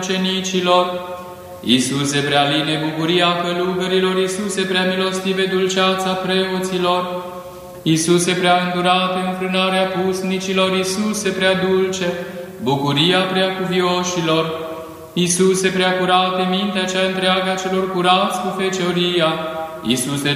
ucenicilor. Iisuse prea line bucuria călugărilor, Iisuse prea milostive dulceața preoților, Iisuse prea îndurate înfrânarea pusnicilor, Iisuse prea dulce bucuria prea cuvioșilor, Iisuse prea curate mintea cea întreagă a celor curați cu fecioria, Iisuse